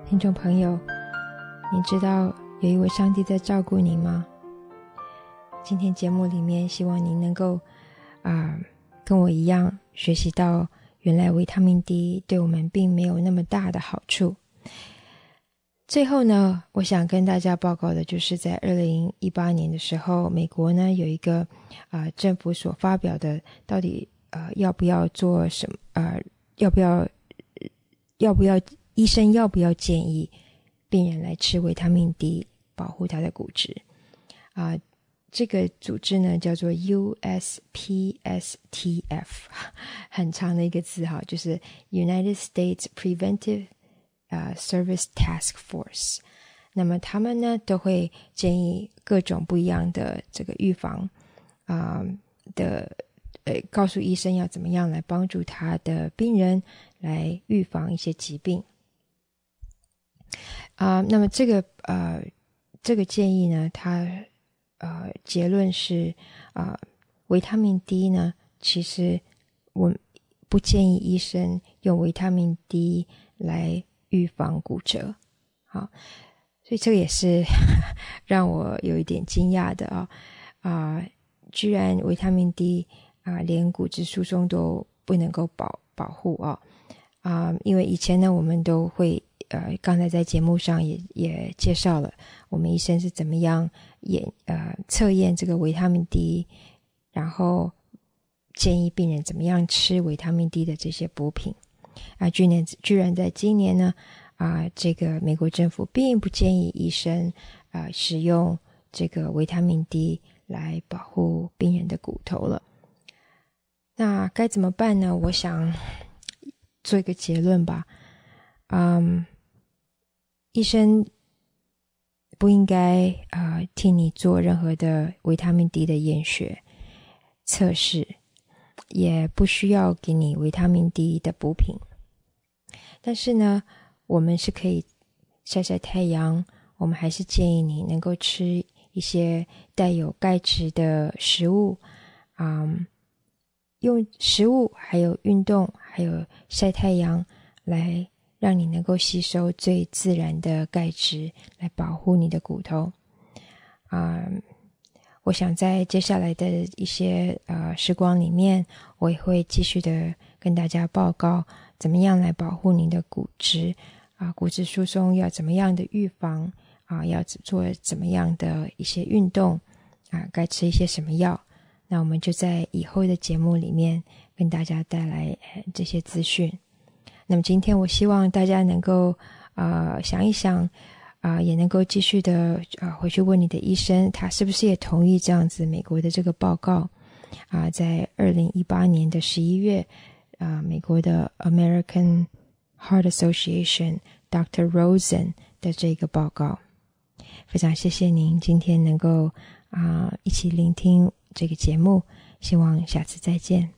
听众朋友，你知道有一位上帝在照顾您吗？今天节目里面希望您能够跟我一样学习到原来维他命 D 对我们并没有那么大的好处。最后呢，我想跟大家报告的就是在2018年的时候，美国呢有一个政府所发表的到底要不要做什么要不要医生要不要建议病人来吃维他命 D 保护他的骨质这个组织呢叫做 USPSTF 很长的一个字就是 United States Preventive Service Task Force。 那么他们呢都会建议各种不一样的这个预防告诉医生要怎么样来帮助他的病人来预防一些疾病那么这个建议呢，它结论是维他命 D 呢，其实我不建议医生用维他命 D 来预防骨折。好，所以这个也是让我有一点惊讶的居然维他命 D 连骨质疏松都不能够保护因为以前呢我们都会刚才在节目上也介绍了我们医生是怎么样测验这个维他命 D， 然后建议病人怎么样吃维他命 D 的这些补品居然在今年呢这个美国政府并不建议医生使用这个维他命 D 来保护病人的骨头了。那该怎么办呢？我想做一个结论吧。医生不应该替你做任何的维他命 D 的验血测试，也不需要给你维他命 D 的补品。但是呢，我们是可以晒晒太阳，我们还是建议你能够吃一些带有钙质的食物用食物还有运动还有晒太阳来让你能够吸收最自然的钙质来保护你的骨头我想在接下来的一些时光里面，我也会继续的跟大家报告怎么样来保护您的骨质骨质疏松要怎么样的预防要做怎么样的一些运动该吃一些什么药。那我们就在以后的节目里面跟大家带来这些资讯。那么今天我希望大家能够想一想也能够继续的回去问你的医生，他是不是也同意这样子美国的这个报告在2018年的11月美国的 American Heart Association Dr. Rosen 的这个报告。非常谢谢您今天能够一起聆听这个节目，希望下次再见。